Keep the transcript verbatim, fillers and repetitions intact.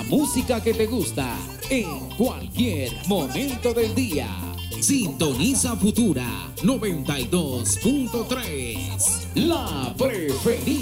música que te gusta en cualquier momento del día. Sintoniza Futura noventa y dos punto tres, la preferida.